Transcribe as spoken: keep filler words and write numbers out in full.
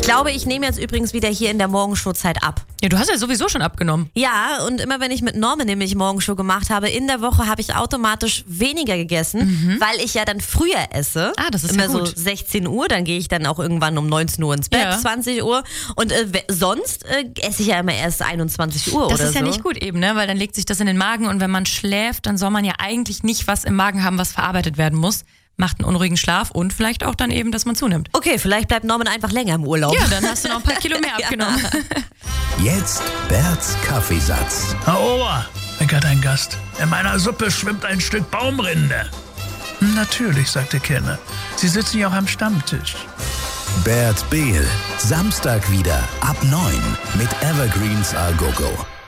Ich glaube, ich nehme jetzt übrigens wieder hier in der Morgenshowzeit ab. Ja, du hast ja sowieso schon abgenommen. Ja, und immer wenn ich mit Norman nämlich Morgenshow gemacht habe, in der Woche habe ich automatisch weniger gegessen, mhm. weil ich ja dann früher esse. Ah, das ist immer ja gut. so sechzehn Uhr, dann gehe ich dann auch irgendwann um neunzehn Uhr ins Bett, Ja. zwanzig Uhr. Und äh, we- sonst äh, esse ich ja immer erst einundzwanzig Uhr Das oder ist ja so. nicht gut eben, ne? Weil dann legt sich das in den Magen und wenn man schläft, dann soll man ja eigentlich nicht was im Magen haben, was verarbeitet werden muss. Macht einen unruhigen Schlaf und vielleicht auch dann eben, dass man zunimmt. Okay, vielleicht bleibt Norman einfach länger im Urlaub. Ja, dann hast du noch ein paar Kilo mehr abgenommen. Jetzt Berts Kaffeesatz. Herr Ober, meckert ein Gast, in meiner Suppe schwimmt ein Stück Baumrinde. Natürlich, sagte Kenne. Sie sitzen ja auch am Stammtisch. Bert Behl, Samstag wieder ab neun mit Evergreens Al Gogo.